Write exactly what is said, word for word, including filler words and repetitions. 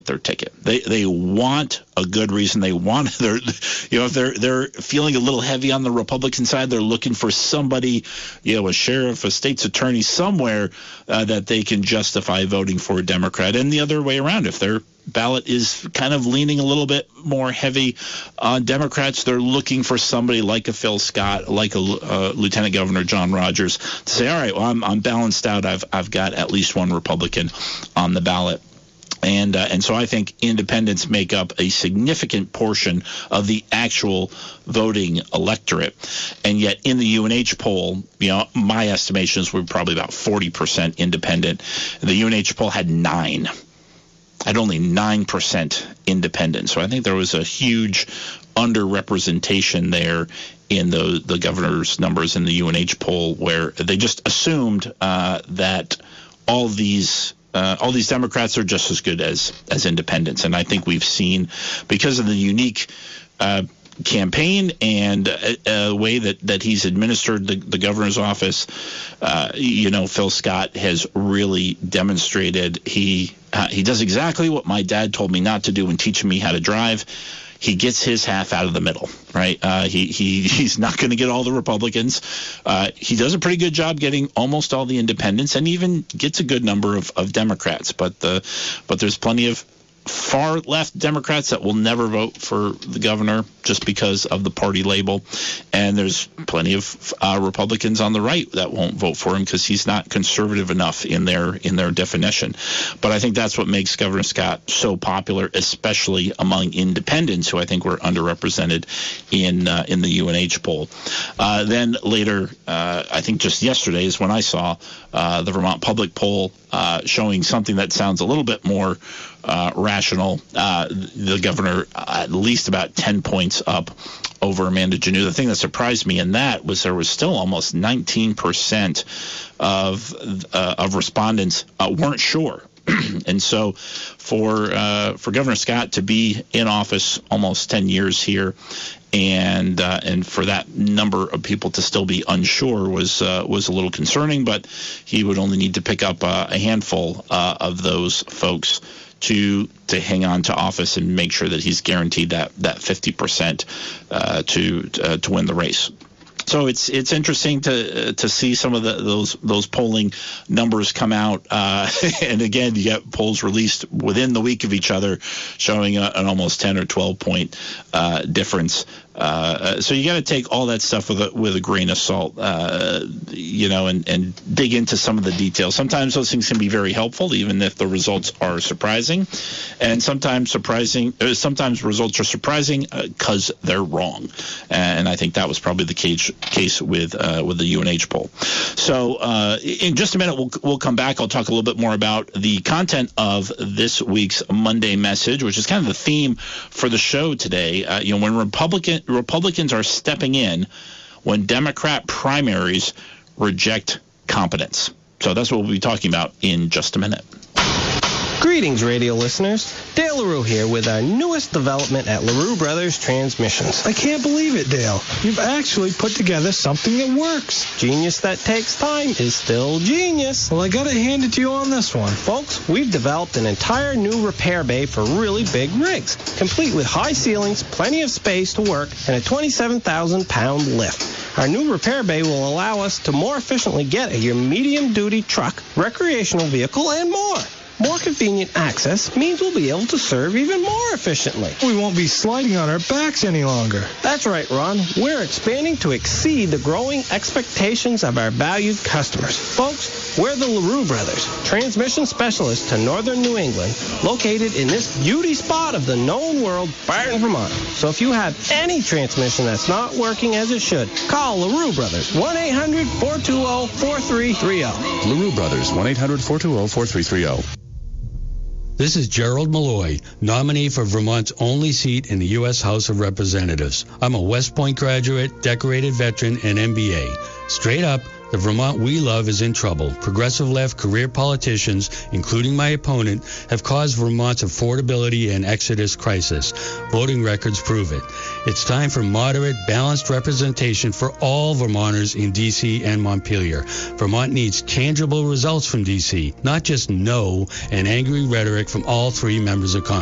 their ticket. They they want a good reason. They want they're you know if they're they're feeling a little heavy on the Republican side, they're looking for somebody, you know, a sheriff, a state's attorney somewhere uh, that they can justify voting for a Democrat. And the other way around, if their ballot is kind of leaning a little bit more heavy on Democrats, they're looking for somebody like a Phil Scott, like a uh, Lieutenant Governor John Rogers, to say, all right, well, I'm I'm balanced out. I've I've got at least one Republican on the ballot. And uh, and so I think independents make up a significant portion of the actual voting electorate. And yet in the U N H poll, you know, my estimations were probably about forty percent independent. The U N H poll had nine. Had only nine percent independent. So I think there was a huge underrepresentation there in the, the governor's numbers in the U N H poll, where they just assumed uh, that all these Uh, all these Democrats are just as good as as independents. And I think we've seen, because of the unique uh, campaign and a uh, way that, that he's administered the, the governor's office, uh, you know, Phil Scott has really demonstrated he uh, he does exactly what my dad told me not to do when teaching me how to drive. He gets his half out of the middle, right? Uh, he he he's not going to get all the Republicans. Uh, he does a pretty good job getting almost all the independents, and even gets a good number of, of Democrats. But the but there's plenty of far left Democrats that will never vote for the governor just because of the party label, and there's plenty of uh, Republicans on the right that won't vote for him because he's not conservative enough in their in their definition. But I think that's what makes Governor Scott so popular, especially among independents, who I think were underrepresented in uh, in the U N H poll. Uh, then later, uh, I think just yesterday is when I saw uh, the Vermont Public poll uh, showing something that sounds a little bit more Uh, rational. Uh, the governor uh, at least about ten points up over Amanda Janneau. The thing that surprised me in that was there was still almost nineteen percent of uh, of respondents uh, weren't sure. And so for uh, for Governor Scott to be in office almost ten years here, and uh, and for that number of people to still be unsure was uh, was a little concerning. But he would only need to pick up uh, a handful uh, of those folks to to hang on to office and make sure that he's guaranteed that that fifty percent uh, to uh, to win the race. So it's it's interesting to uh, to see some of the, those those polling numbers come out, uh, and again you get polls released within the week of each other, showing a, an almost ten or twelve point uh, difference. Uh, so you got to take all that stuff with a, with a grain of salt, uh, you know, and, and dig into some of the details. Sometimes those things can be very helpful, even if the results are surprising, and sometimes surprising. Uh, sometimes results are surprising because uh, they're wrong, and I think that was probably the case case with uh, with the U N H poll. So uh, in just a minute, we'll we'll come back. I'll talk a little bit more about the content of this week's Monday message, which is kind of the theme for the show today. Uh, you know, when Republican Republicans are stepping in when Democrat primaries reject competence. So that's what we'll be talking about in just a minute. Greetings, radio listeners. Dale LaRue here with our newest development at LaRue Brothers Transmissions. I can't believe it, Dale. You've actually put together something that works. Genius that takes time is still genius. Well, I got to hand it to you on this one. Folks, we've developed an entire new repair bay for really big rigs, complete with high ceilings, plenty of space to work, and a twenty-seven thousand pound lift. Our new repair bay will allow us to more efficiently get at your medium-duty truck, recreational vehicle, and more. More convenient access means we'll be able to serve even more efficiently. We won't be sliding on our backs any longer. That's right, Ron. We're expanding to exceed the growing expectations of our valued customers. Folks, we're the LaRue Brothers, transmission specialists to northern New England, located in this beauty spot of the known world, Barton, Vermont. So if you have any transmission that's not working as it should, call LaRue Brothers, one eight hundred four two zero four three three zero. LaRue Brothers, one eight hundred four two zero four three three zero. This is Gerald Malloy, nominee for Vermont's only seat in the U S House of Representatives. I'm a West Point graduate, decorated veteran, and M B A. Straight up, The Vermont we love is in trouble. Progressive left career politicians, including my opponent, have caused Vermont's affordability and exodus crisis. Voting records prove it. It's time for moderate, balanced representation for all Vermonters in D C and Montpelier. Vermont needs tangible results from D C, not just no and angry rhetoric from all three members of Congress.